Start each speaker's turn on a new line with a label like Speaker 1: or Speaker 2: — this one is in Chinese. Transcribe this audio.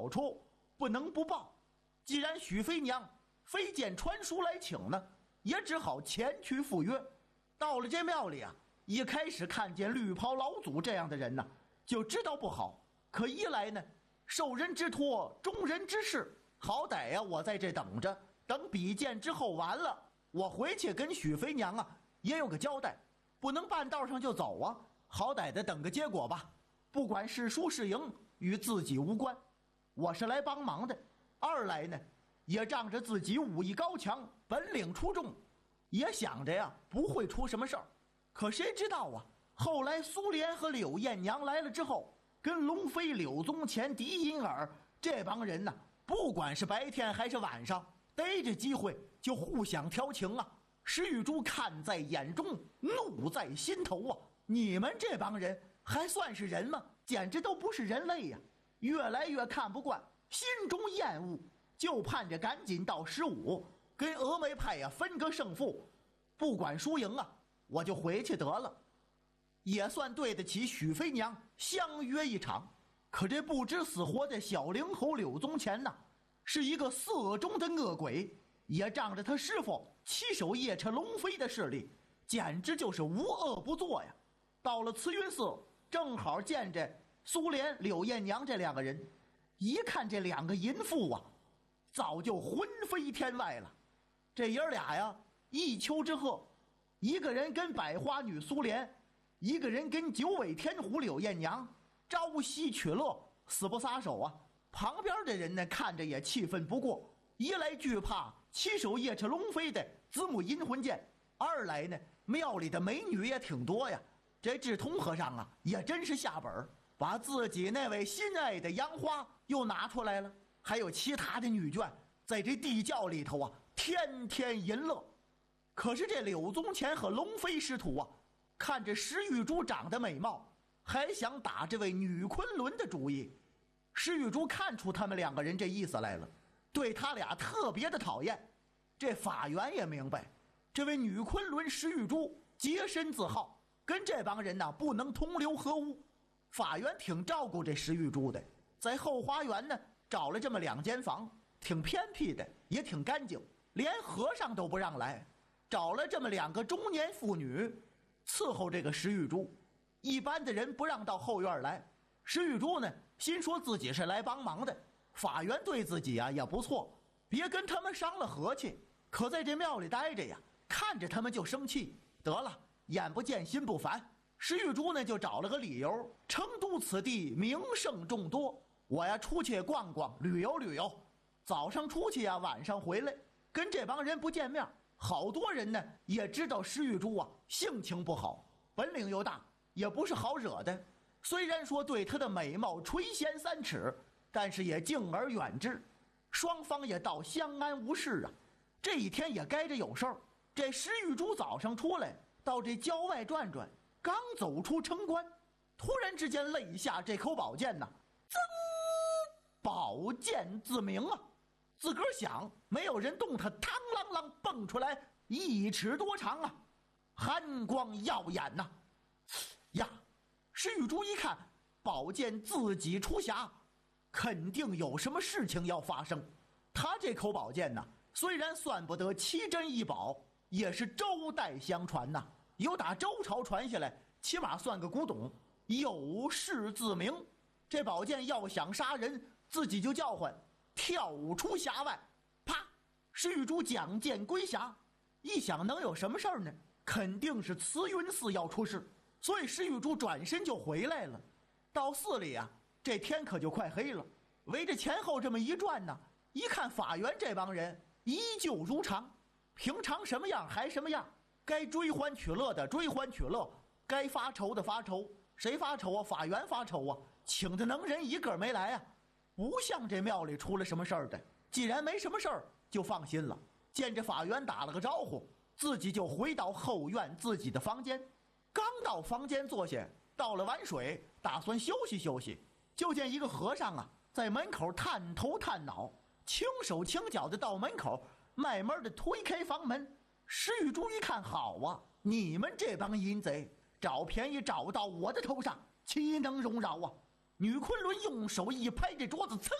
Speaker 1: 好处，不能不报。既然许妃娘非见传书来请呢，也只好前去赴约。到了这庙里啊，一开始看见绿袍老祖这样的人呢，就知道不好。可一来呢，受人之托，忠人之事，好歹呀，我在这等着，等比剑之后完了，我回去跟许妃娘啊也有个交代，不能半道上就走啊，好歹的等个结果吧。不管是输是赢，与自己无关，我是来帮忙的。二来呢，也仗着自己武艺高强，本领出众，也想着呀不会出什么事儿。可谁知道啊，后来苏莲和柳艳娘来了之后，跟龙飞、柳宗乾、狄银儿这帮人呢，不管是白天还是晚上，逮着机会就互相调情啊。石玉珠看在眼中，怒在心头啊！你们这帮人还算是人吗？简直都不是人类呀！越来越看不惯，心中厌恶，就盼着赶紧到15跟峨眉派呀分个胜负，不管输赢啊，我就回去得了，也算对得起许妃娘相约一场。可这不知死活的小灵猴柳宗乾呐，是一个色中的恶鬼，也仗着他师傅七手夜叉龙飞的势力，简直就是无恶不作呀。到了慈云寺，正好见着苏莲、柳艳娘这两个人，一看这两个淫妇啊，早就魂飞天外了。这爷俩呀，一丘之貉，一个人跟百花女苏莲，一个人跟九尾天狐柳艳娘，朝夕取乐，死不撒手啊。旁边的人呢，看着也气愤不过，一来惧怕七手夜叉龙飞的子母阴魂剑，二来呢，庙里的美女也挺多呀。这智通和尚啊，也真是下本，把自己那位心爱的杨花又拿出来了，还有其他的女眷，在这地窖里头啊，天天淫乐。可是这柳宗乾和龙飞师徒啊，看着石玉珠长得美貌，还想打这位女昆仑的主意。石玉珠看出他们两个人这意思来了，对他俩特别的讨厌。这法源也明白，这位女昆仑石玉珠洁身自好，跟这帮人呢不能同流合污。法源挺照顾这石玉珠的，在后花园呢找了这么2间房，挺偏僻的，也挺干净，连和尚都不让来，找了这么2个中年妇女伺候这个石玉珠。一般的人不让到后院来，石玉珠呢心说自己是来帮忙的，法源对自己啊也不错，别跟他们伤了和气。可在这庙里待着呀，看着他们就生气，得了，眼不见心不烦。石玉珠呢就找了个理由，成都此地名胜众多，我呀出去逛逛，旅游旅游，早上出去呀，晚上回来，跟这帮人不见面。好多人呢也知道石玉珠啊性情不好，本领又大，也不是好惹的。虽然说对她的美貌垂涎3尺，但是也敬而远之，双方也倒相安无事啊。这一天也该着有事儿，这石玉珠早上出来到这郊外转转，刚走出城关，突然之间肋下这口宝剑呐，噌，宝剑自鸣啊！自个儿想，没有人动它，嘡啷啷蹦出来1尺多长啊，寒光耀眼呐！呀，石玉珠一看，宝剑自己出匣，肯定有什么事情要发生。他这口宝剑呐，虽然算不得奇珍异宝，也是周代相传呐，有打周朝传下来，起码算个古董，有事自明。这宝剑要想杀人，自己就叫唤，跳出匣外，啪！石玉珠将剑归匣，一想能有什么事儿呢？肯定是慈云寺要出事，所以石玉珠转身就回来了。到寺里啊，这天可就快黑了，围着前后这么一转呢，一看法源这帮人依旧如常，平常什么样还什么样，该追欢取乐的追欢取乐，该发愁的发愁。谁发愁啊？法源发愁啊，请的能人一个没来啊，不像这庙里出了什么事儿的。既然没什么事儿，就放心了。见着法源打了个招呼，自己就回到后院自己的房间。刚到房间坐下，倒了碗水，打算休息休息，就见一个和尚啊在门口探头探脑，轻手轻脚的到门口，慢慢的推开房门。石玉珠一看，好啊，你们这帮淫贼，找便宜找到我的头上，岂能容饶啊！女昆仑用手一拍这桌子，噌，